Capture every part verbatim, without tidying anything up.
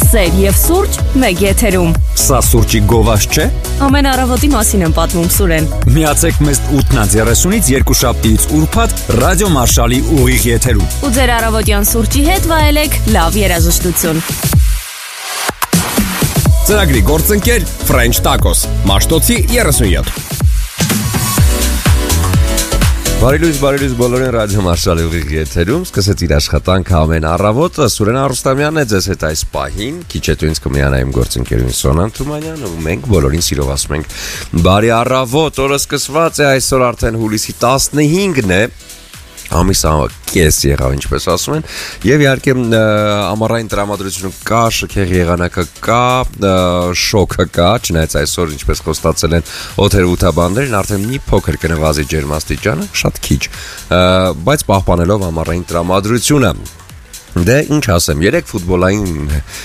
Սեր և սուրճ մեկ եթերում։ Սա սուրճի գովազ չէ։ Ամեն առավոտի մասին եմ պատմում Սուրեն։ Միացեք մեզ ութից երեսունից երկուշաբթիից ուրբաթ Ռադիո Մարշալի ուղիղ եթերում։ Ու ձեր առավոտյան սուրճի հետ վայելեք լավ երաժշտություն։ Ծրագրի գործընկեր French Tacos, Մաշտոցի երեսունյոթ։ Բարի լույս, բարի լույս բոլորին Ռադիո Մարշալի ուղիղ եթերում, սկսեց իր աշխատանքը ամեն առավոտ, Սուրեն Արուստամյանն է ձեզ հետ այս պահին, քիչ հետո ինձ կմիանա իմ գործընկերուհին Սոնան Թումանյանը, ու մենք բոլորին սիրով ասում ենք բարի առավոտ, օրը սկսված է, այսօր արդեն հուլիսի տասնհինգն է, ամիսը կես եղավ, ինչպես ասում են, եւ իհարկե ամառային տրամադրությունը կա, շքեղ եղանակը կա, շոկը կա, չնայած այսօր ինչպես խոստացել են օդեր ութաբաններն, արդեն մի փոքր կնվազի ջերմաստիճանը, շատ քիչ, բայց պահպանելով ամառային տրամադրությունը։ Դե ինչ ասեմ, երեք ֆուտբոլային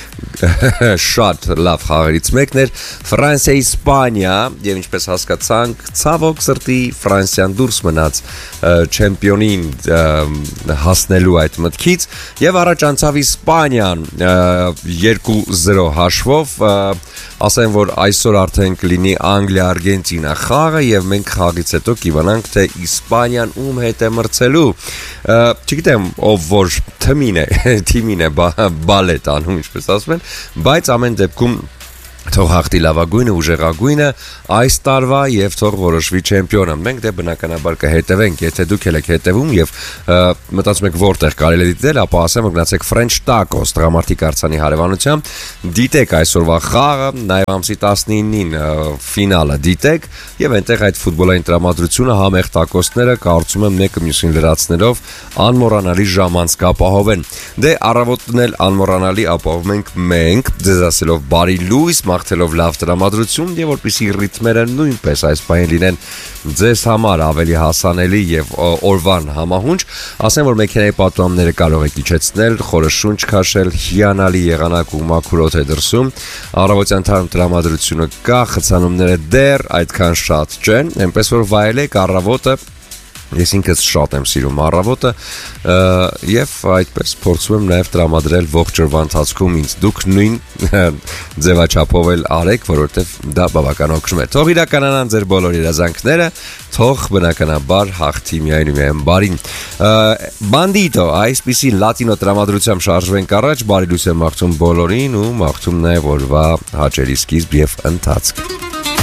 շատ լավ խաղերից մեկն էր Ֆրանսիա-Իսպանիա եւ ինչպես հասկացանք, ցավոք սրտի Ֆրանսիան դուրս մնաց չեմպիոնին հասնելու այդ մտքից եւ առաջ անցավ Իսպանիան երկու զրո հաշվով, ասեմ որ այսօր արդեն կլինի Անգլիա-Արգենտինա խաղը եւ մենք խաղից հետո կիվանանք թե Իսպանիան ում հետ է մրցելու, չգիտեմ ով որ թմին է թիմին է բալետ անում, ինչպես ասում են, բայց ամեն դեպքում թող հաղթի լավագույնը, ուժեղագույնը այս տարվա եւ թող որոշվի չեմպիոնը։ Մենք դե բնականաբար կհետևենք, եթե դուք եք հետևում եւ մտածում եք որտեղ կարելի է դիտել, ապա ասեմ որ գնացեք French Tacos տղամարդիկ արձանի հարևանությամբ, դիտեք այսօրվա խաղը, նաեւ ամսի տասնինին ֆինալը դիտեք եւ այնտեղ այդ ֆուտբոլային տրամադրությունը համեղ տակոսները կարծում եմ մեկը մյուսին լրացնելով անմոռանալի ժամանց կապահովեն։ Դե առավոտն էլ անմոռանալի ապահովում ենք մենք, ձեզ ասելով բարի լույս, մաղթելով լավ տրամադրություն եւ որպեսզի ռիթմերը նույնպես այս բանը լինեն ձեզ համար ավելի հասանելի եւ օրվան համահունչ, ասեմ որ մեքենայի պատուհանները կարող եք իջեցնել, խորը շունչ քաշել, հիանալի եղանակ ու մաքուր օդ է դրսում, առավոտյան թարմ տրամադրությունը կա, խցանումները դեռ այդքան շատ չեն, այնպես որ վայելեք առավոտը։ Ես ինքս շատ եմ սիրում առավոտը եւ այդպես փորձում եմ նաեւ տրամադրել ողջ օրվա ընթացքում ինձ դուք նույն ձևաչափով էլ արեք, որովհետեւ դա բավական օգնում է։ Թող իրականանան ձեր բոլոր երազանքները, թող բնականաբար հաղթի միայն ու միայն բարին։ Bandito, այսպիսի լատինո տրամադրությամբ շարժվենք առաջ, բարի լույս եմ մաղթում բոլորին ու մաղթում նաեւ օրվա հաճելի սկիզբ եւ ընթացք։